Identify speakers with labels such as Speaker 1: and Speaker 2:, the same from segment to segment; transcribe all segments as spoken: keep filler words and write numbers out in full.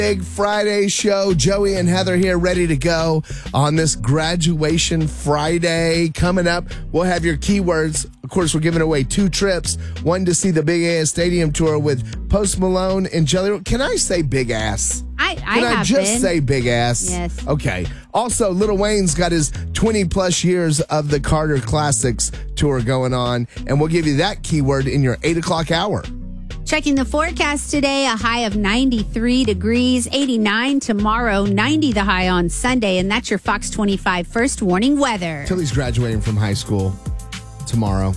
Speaker 1: Big Friday show. Joey and Heather here ready to go on this graduation Friday. Coming up, we'll have your keywords. Of course, we're giving away two trips. One to see the Big Ass Stadium Tour with Post Malone and Jelly Roll. Can I say Big Ass?
Speaker 2: I, I
Speaker 1: Can I
Speaker 2: have
Speaker 1: just
Speaker 2: been.
Speaker 1: say Big Ass?
Speaker 2: Yes.
Speaker 1: Okay. Also, Lil Wayne's got his twenty plus years of the Carter Classics Tour going on, and we'll give you that keyword in your eight o'clock hour.
Speaker 2: Checking the forecast today, a high of ninety-three degrees, eighty-nine tomorrow, ninety the high on Sunday, and that's your Fox twenty-five first warning weather.
Speaker 1: Tilly's graduating from high school tomorrow.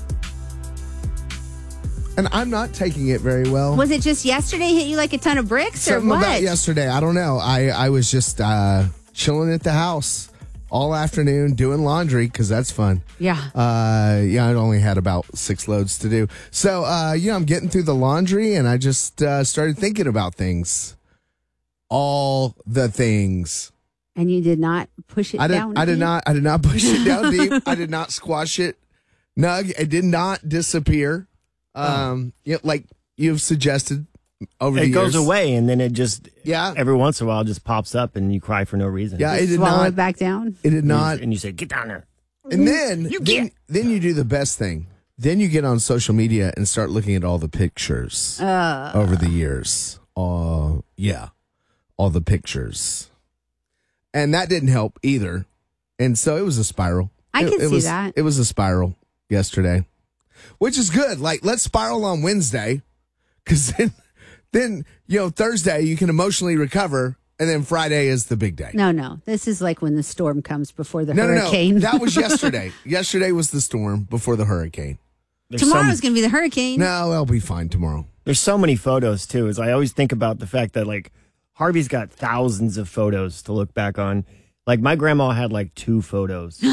Speaker 1: And I'm not taking it very well.
Speaker 2: Was it just yesterday hit you like a ton of bricks
Speaker 1: Something
Speaker 2: or what?
Speaker 1: about yesterday. I don't know. I, I was just uh, chilling at the house all afternoon doing laundry because that's fun.
Speaker 2: Yeah.
Speaker 1: Uh, yeah, I only had about six loads to do. So, uh, yeah, I'm getting through the laundry and I just uh, started thinking about things. All the things.
Speaker 2: And you did not push it
Speaker 1: I did,
Speaker 2: down?
Speaker 1: I did
Speaker 2: deep?
Speaker 1: not. I did not push it down deep. I did not squash it. Nug. It did not disappear. Um, you know, like you've suggested over the
Speaker 3: It
Speaker 1: years.
Speaker 3: goes away, and then it just
Speaker 1: Yeah.
Speaker 3: every once in a while just pops up, and you cry for no reason.
Speaker 1: Yeah, it did
Speaker 2: Swallow
Speaker 1: not.
Speaker 2: it back down?
Speaker 1: It did
Speaker 3: and
Speaker 1: not.
Speaker 3: you, and you say, "Get down there."
Speaker 1: And then,
Speaker 3: You
Speaker 1: then,
Speaker 3: get-
Speaker 1: then you do the best thing. Then you get on social media and start looking at all the pictures
Speaker 2: Uh,
Speaker 1: over the years. Uh, yeah, all the pictures, and that didn't help either. And so it was a spiral.
Speaker 2: I
Speaker 1: It-
Speaker 2: can
Speaker 1: it
Speaker 2: see
Speaker 1: was,
Speaker 2: that.
Speaker 1: It was a spiral yesterday, which is good. Like, let's spiral on Wednesday, because then, then you know Thursday you can emotionally recover, and then Friday is the big day.
Speaker 2: no, no. This is like when the storm comes before the
Speaker 1: No, no,
Speaker 2: hurricane.
Speaker 1: no. That was yesterday. Yesterday was the storm before the hurricane.
Speaker 3: There's
Speaker 2: Tomorrow's
Speaker 3: so,
Speaker 2: going to be the hurricane.
Speaker 1: No, I'll be fine tomorrow.
Speaker 3: there's so many photos too. As I always think about the fact that like Harvey's got thousands of photos to look back on. Like my grandma had like two photos.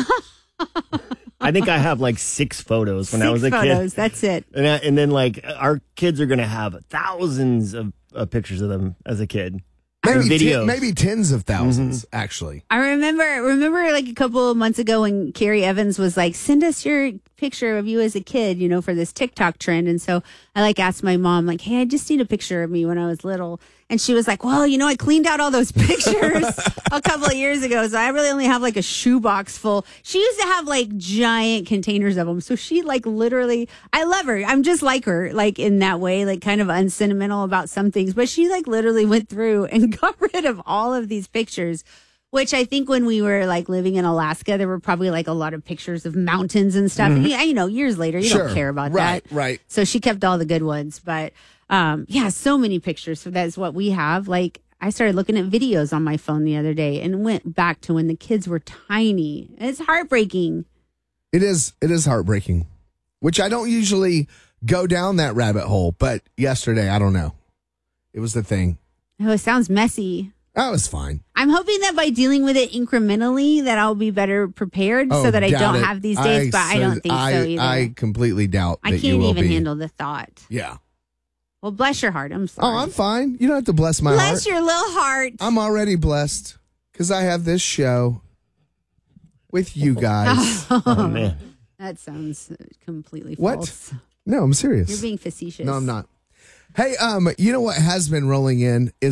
Speaker 3: I think I have like six photos when
Speaker 2: Six
Speaker 3: I was a
Speaker 2: photos.
Speaker 3: kid.
Speaker 2: That's it.
Speaker 3: And, I, and then like our kids are gonna have thousands of uh, pictures of them as a kid. Or
Speaker 1: Maybe,
Speaker 3: videos.
Speaker 1: ten, maybe tens of 1000s actually.
Speaker 2: I remember remember like a couple of months ago when Carrie Evans was like, send us your picture of you as a kid, you know, for this TikTok trend. And so I like asked my mom, like, hey, I just need a picture of me when I was little. And she was like, well, you know, I cleaned out all those pictures a couple of years ago. So I really only have like a shoebox full. She used to have like giant containers of them. So she like literally, I love her. I'm just like her, like in that way, like kind of unsentimental about some things. But she like literally went through and got rid of all of these pictures. Which I think when we were like living in Alaska, there were probably like a lot of pictures of mountains and stuff. And, you know, years later, you
Speaker 1: Sure.
Speaker 2: don't care about
Speaker 1: Right,
Speaker 2: that.
Speaker 1: right.
Speaker 2: So she kept all the good ones. But um, yeah, so many pictures. So that's what we have. Like I started looking at videos on my phone the other day and went back to when the kids were tiny. It's heartbreaking.
Speaker 1: It is it is heartbreaking, which I don't usually go down that rabbit hole, but yesterday, I don't know. It was the thing.
Speaker 2: Oh, it sounds messy.
Speaker 1: That was fine.
Speaker 2: I'm hoping that by dealing with it incrementally, that I'll be better prepared
Speaker 1: Oh,
Speaker 2: so that I
Speaker 1: doubt
Speaker 2: don't
Speaker 1: it.
Speaker 2: have these days. but I don't think
Speaker 1: I,
Speaker 2: so either.
Speaker 1: I
Speaker 2: I,
Speaker 1: completely doubt that you
Speaker 2: can't
Speaker 1: will
Speaker 2: even
Speaker 1: be.
Speaker 2: handle the thought.
Speaker 1: Yeah.
Speaker 2: Well, bless your heart. I'm sorry.
Speaker 1: Oh, I'm fine. You don't have to bless my
Speaker 2: Bless
Speaker 1: heart.
Speaker 2: your little heart.
Speaker 1: I'm already blessed because I have this show with you guys.
Speaker 3: Oh man.
Speaker 2: That sounds completely
Speaker 1: What?
Speaker 2: false.
Speaker 1: No, I'm serious.
Speaker 2: You're being facetious.
Speaker 1: No, I'm not. Hey, um, you know what has been rolling in is